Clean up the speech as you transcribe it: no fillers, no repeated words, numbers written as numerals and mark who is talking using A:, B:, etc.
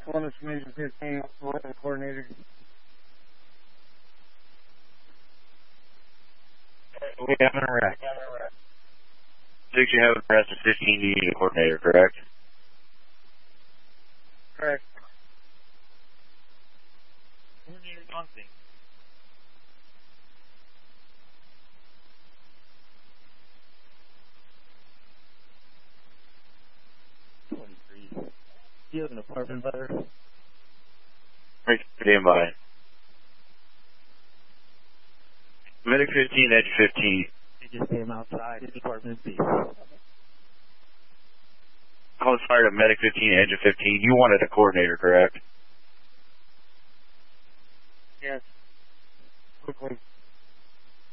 A: One is Major 15, what the coordinator.
B: We have an arrest. 6, you have an arrest, and 15, you need a coordinator, correct?
A: Correct.
B: Coordinator on scene.
C: Do you have an apartment letter?
B: Right, stand by. Medic 15, Edge 15.
C: You just came outside. His apartment B.
B: Call fire to Medic 15, Edge 15. You wanted a coordinator, correct?
A: Yes. Quickly.